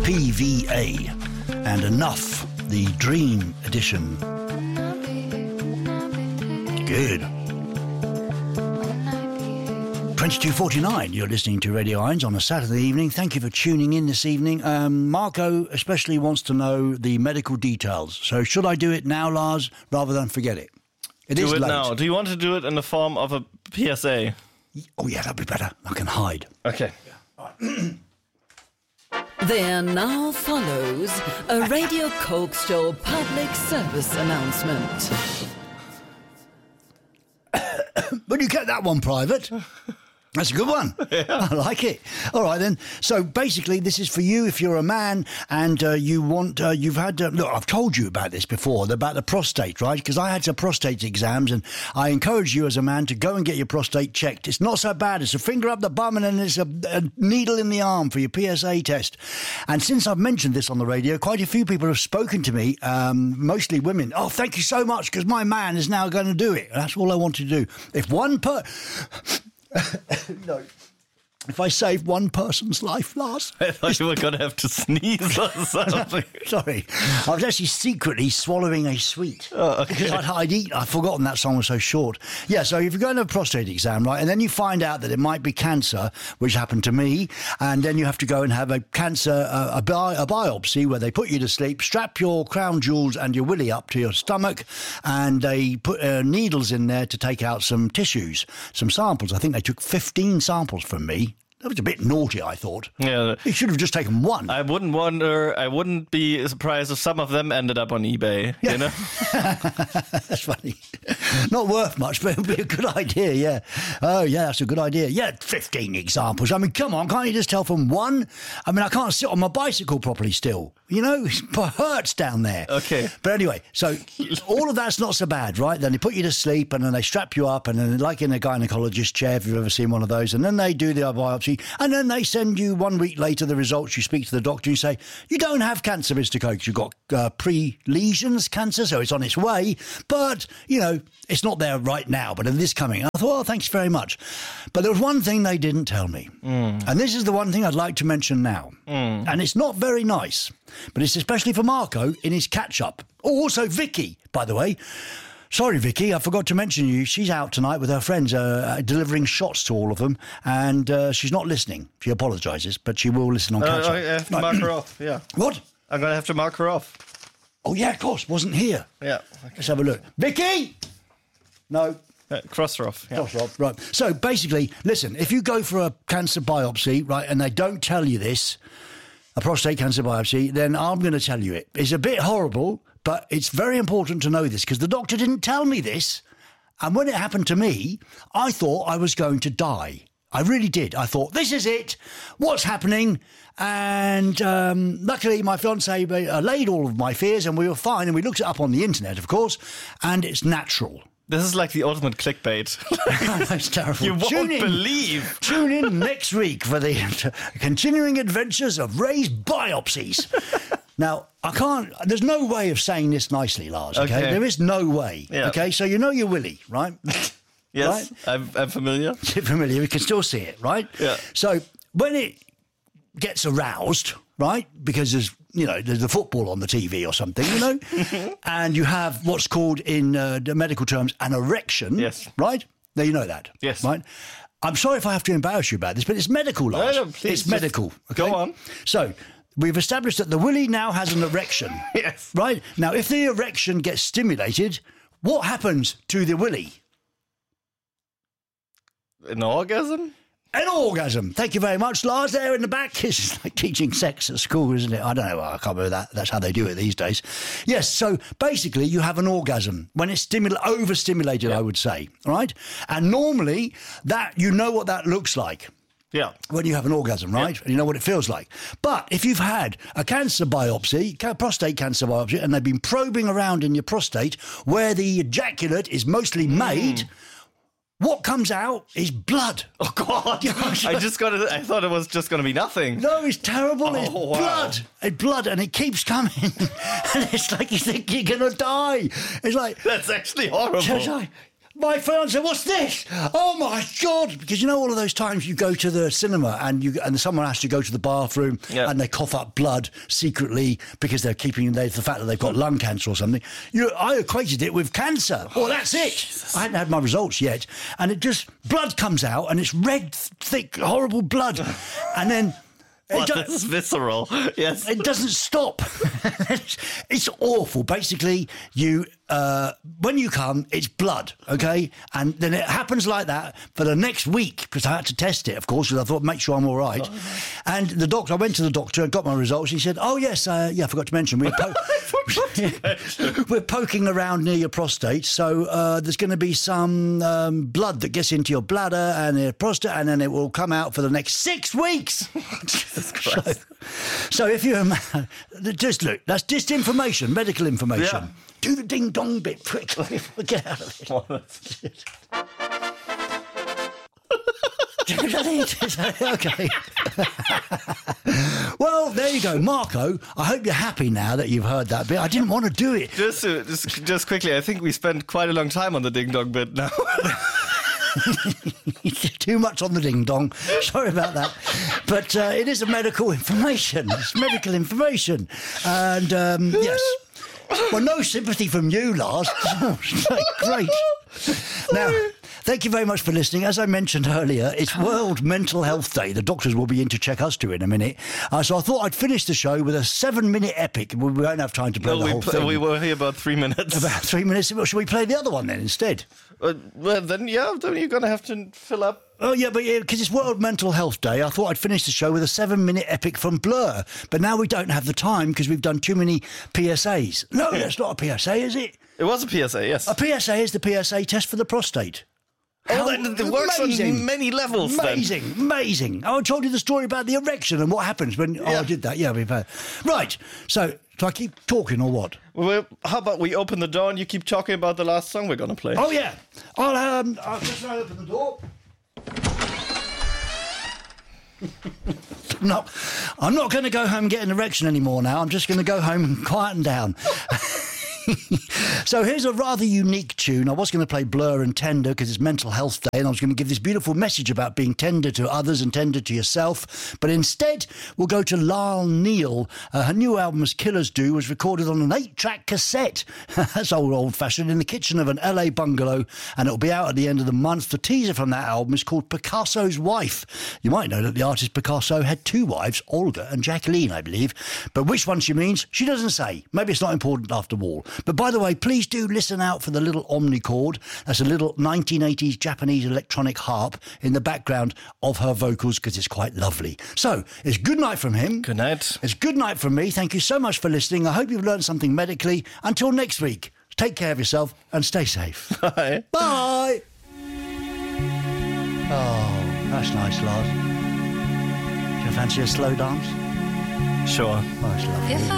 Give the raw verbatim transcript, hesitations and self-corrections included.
P V A, and Enough, the Dream Edition. Good. twenty-two forty-nine, you're listening to Radio Irons on a Saturday evening. Thank you for tuning in this evening. Um, Marco especially wants to know the medical details. So should I do it now, Lars, rather than forget it? It do is it late. now. Do you want to do it in the form of a P S A? Oh, yeah, that'd be better. I can hide. Okay. There now follows a Radio Coke Show public service announcement. But you kept that one private. That's a good one. Yeah. I like it. All right, then. So basically, this is for you if you're a man and uh, you want, uh, you've had, uh, look, I've told you about this before, about the prostate, right? Because I had some prostate exams and I encourage you as a man to go and get your prostate checked. It's not so bad. It's a finger up the bum and then it's a, a needle in the arm for your P S A test. And since I've mentioned this on the radio, quite a few people have spoken to me, um, mostly women. Oh, thank you so much because my man is now going to do it. That's all I want to do. If one per... No. If I save one person's life, Lars... I thought you were going to have to sneeze or something. Sorry. I was actually secretly swallowing a sweet. Oh, okay. Because I'd, I'd eat... I'd forgotten that song was so short. Yeah, so if you're going to a prostate exam, right, and then you find out that it might be cancer, which happened to me, and then you have to go and have a cancer, uh, a, bi- a biopsy where they put you to sleep, strap your crown jewels and your willy up to your stomach, and they put uh, needles in there to take out some tissues, some samples. I think they took fifteen samples from me. That was a bit naughty, I thought. Yeah. He should have just taken one. I wouldn't wonder, I wouldn't be surprised if some of them ended up on eBay, yeah. you know? That's funny. Not worth much, but it would be a good idea, yeah. Oh, yeah, that's a good idea. Yeah, fifteen examples. I mean, come on, can't you just tell from one? I mean, I can't sit on my bicycle properly still. You know, it hurts down there. Okay. But anyway, so all of that's not so bad, right? Then they put you to sleep and then they strap you up and then like in a gynecologist chair, if you've ever seen one of those, and then they do the biopsy and then they send you one week later the results. You speak to the doctor, you say, you don't have cancer, Mister Coates. You've got uh, pre-lesions cancer, so it's on its way. But, you know, it's not there right now, but it is coming. And I thought, oh, thanks very much. But there was one thing they didn't tell me. Mm. And this is the one thing I'd like to mention now. Mm. And it's not very nice. But it's especially for Marco in his catch-up. Oh, also Vicky, by the way. Sorry, Vicky, I forgot to mention you. She's out tonight with her friends, uh, delivering shots to all of them, and uh, she's not listening. She apologises, but she will listen on catch-up. Uh, I have to mark her off, yeah. What? I'm going to have to mark her off. Oh, yeah, of course, wasn't here. Yeah. Okay. Let's have a look. Vicky! No. Uh, cross her off. Yeah. Cross her off, right. So, basically, listen, if you go for a cancer biopsy, right, and they don't tell you this, a prostate cancer biopsy, then I'm going to tell you it. It's a bit horrible, but it's very important to know this because the doctor didn't tell me this. And when it happened to me, I thought I was going to die. I really did. I thought, this is it. What's happening? And um, luckily, my fiancée allayed all of my fears and we were fine. And we looked it up on the internet, of course, and it's natural. This is like the ultimate clickbait. That's terrible. You won't tune in, believe. Tune in next week for the continuing adventures of Ray's biopsies. Now, I can't... There's no way of saying this nicely, Lars, okay? okay. There is no way, yeah. okay? So you know your willy, right? Yes, right? I'm, I'm familiar. You're familiar. You can still see it, right? Yeah. So when it gets aroused, right, because there's, you know, there's the football on the T V or something, you know, and you have what's called in uh, the medical terms an erection, yes, right? Now you know that, yes, right? I'm sorry if I have to embarrass you about this, but it's medical, Lars. No, no, please, it's medical. Okay? Go on. So we've established that the willy now has an erection. Yes. Right? Now, if the erection gets stimulated, what happens to the willy? An orgasm? An orgasm. Thank you very much, Lars, there in the back. It's like teaching sex at school, isn't it? I don't know. I can't remember that. That's how they do it these days. Yes, so basically you have an orgasm when it's stimul- overstimulated, yeah. I would say, all right? And normally that you know what that looks like. Yeah. When you have an orgasm, right? Yeah. And you know what it feels like. But if you've had a cancer biopsy, prostate cancer biopsy, and they've been probing around in your prostate where the ejaculate is mostly made... Mm. What comes out is blood. Oh, God. I just got it. I thought it was just going to be nothing. No, it's terrible. Oh, it's wow. blood. It's blood, and it keeps coming. And it's like you think you're going to die. It's like... That's actually horrible. It's like, my fiance, what's this? Oh my God! Because you know all of those times you go to the cinema and you and someone has to go to the bathroom yeah. and they cough up blood secretly because they're keeping they, the fact that they've got lung cancer or something. You, I equated it with cancer. Well, that's it. Jesus. I hadn't had my results yet, and it just blood comes out and it's red, thick, horrible blood, and then. Well, it's visceral. Yes, it doesn't stop. It's awful. Basically, you uh, when you come, it's blood, okay, and then it happens like that for the next week because I had to test it, of course, because I thought make sure I'm all right. Oh. And the doctor, I went to the doctor and got my results. He said, "Oh yes, uh, yeah, I forgot to mention we're, po- we're poking around near your prostate, so uh, there's going to be some um, blood that gets into your bladder and your prostate, and then it will come out for the next six weeks." So, so if you're just look, that's just information, medical information. Yeah. Do the ding dong bit quickly. Get out of it. Oh, that's it. Okay. Well, there you go, Marco. I hope you're happy now that you've heard that bit. I didn't want to do it. Just, uh, just, just quickly. I think we spent quite a long time on the ding dong bit now. Too much on the ding dong. Sorry about that, but uh, it is a medical information. It's medical information, and um, yes. Well, no sympathy from you, Lars. Great. Now, thank you very much for listening. As I mentioned earlier, it's World Mental Health Day. The doctors will be in to check us too in a minute. Uh, so I thought I'd finish the show with a seven-minute epic. We won't have time to play no, the we whole pl- thing. We were here about three minutes. About three minutes. Well, should we play the other one then instead? Uh, well, then, yeah, then you're going to have to fill up. Oh, yeah, but because yeah, it's World Mental Health Day, I thought I'd finish the show with a seven-minute epic from Blur. But now we don't have the time because we've done too many P S As. No, that's not a P S A, is it? It was a P S A, yes. A P S A is the P S A test for the prostate. Oh, that, it works amazing. on many levels, Amazing, then. amazing. Oh, I told you the story about the erection and what happens when... Yeah. Oh, I did that, yeah. We've had... Right, so do I keep talking or what? Well, how about we open the door and you keep talking about the last song we're going to play? Oh, yeah. I'll, um, I'll just open the door. No, I'm not going to go home and get an erection anymore now. I'm just going to go home and quieten down. So here's a rather unique tune. I was going to play Blur and Tender because it's Mental Health Day, and I was going to give this beautiful message about being tender to others and tender to yourself. But instead, we'll go to Lyle Neal. Uh, her new album, As Killers Do, was recorded on an eight-track cassette. That's old, old-fashioned, in the kitchen of an L A bungalow, and it'll be out at the end of the month. The teaser from that album is called Picasso's Wife. You might know that the artist Picasso had two wives, Olga and Jacqueline, I believe. But which one she means, she doesn't say. Maybe it's not important after all. But by the way, please do listen out for the little omnichord. That's a little nineteen eighties Japanese electronic harp in the background of her vocals because it's quite lovely. So, it's good night from him. Good night. It's good night from me. Thank you so much for listening. I hope you've learned something medically. Until next week, take care of yourself and stay safe. Bye. Bye. Oh, that's nice, Lars. Do you fancy a slow dance? Sure. Oh, it's lovely.